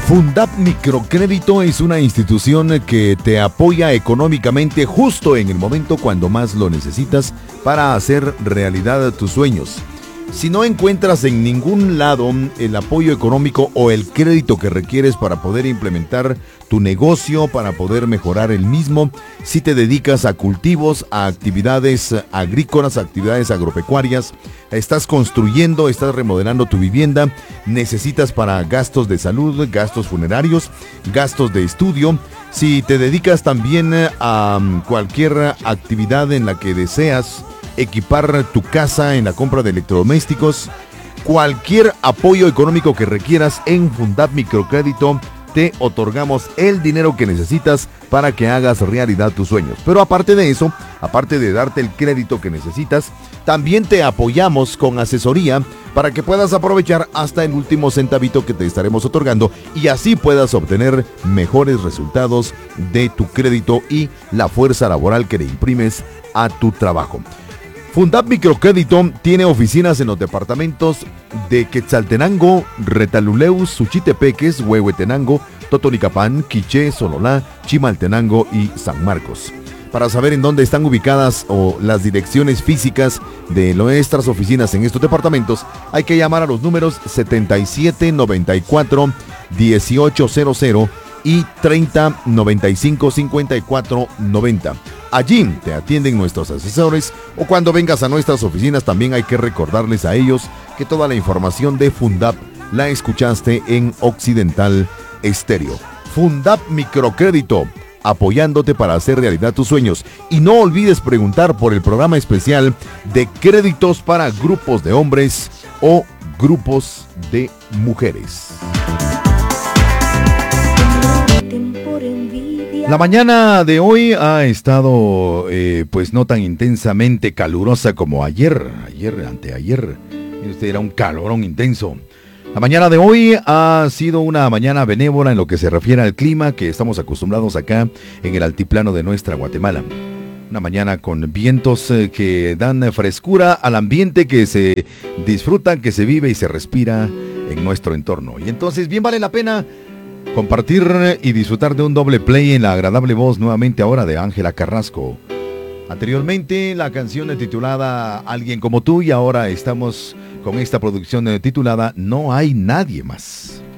Fundap Microcrédito es una institución que te apoya económicamente justo en el momento cuando más lo necesitas para hacer realidad tus sueños. Si no encuentras en ningún lado el apoyo económico o el crédito que requieres para poder implementar tu negocio, para poder mejorar el mismo, si te dedicas a cultivos, a actividades agrícolas, a actividades agropecuarias, estás construyendo, estás remodelando tu vivienda, necesitas para gastos de salud, gastos funerarios, gastos de estudio, si te dedicas también a cualquier actividad en la que deseas equipar tu casa en la compra de electrodomésticos, cualquier apoyo económico que requieras en Fundap Microcrédito, te otorgamos el dinero que necesitas para que hagas realidad tus sueños. Pero aparte de eso, aparte de darte el crédito que necesitas, también te apoyamos con asesoría para que puedas aprovechar hasta el último centavito que te estaremos otorgando y así puedas obtener mejores resultados de tu crédito y la fuerza laboral que le imprimes a tu trabajo. Fundap Microcrédito tiene oficinas en los departamentos de Quetzaltenango, Retaluleu, Suchitepeques, Huehuetenango, Totonicapán, Quiché, Sololá, Chimaltenango y San Marcos. Para saber en dónde están ubicadas o las direcciones físicas de nuestras oficinas en estos departamentos, hay que llamar a los números 7794 1800 y 30 95 54 90. Allí te atienden nuestros asesores o cuando vengas a nuestras oficinas también hay que recordarles a ellos que toda la información de Fundap la escuchaste en Occidental Estéreo. Fundap Microcrédito, apoyándote para hacer realidad tus sueños. Y no olvides preguntar por el programa especial de créditos para grupos de hombres o grupos de mujeres. La mañana de hoy ha estado pues no tan intensamente calurosa como anteayer. Usted era un calorón intenso. La mañana de hoy ha sido una mañana benévola en lo que se refiere al clima que estamos acostumbrados acá en el altiplano de nuestra Guatemala. Una mañana con vientos que dan frescura al ambiente que se disfruta, que se vive y se respira en nuestro entorno. Y entonces bien vale la pena compartir y disfrutar de un doble play en la agradable voz nuevamente ahora de Ángela Carrasco. Anteriormente la canción titulada Alguien como tú y ahora estamos con esta producción titulada No hay nadie más.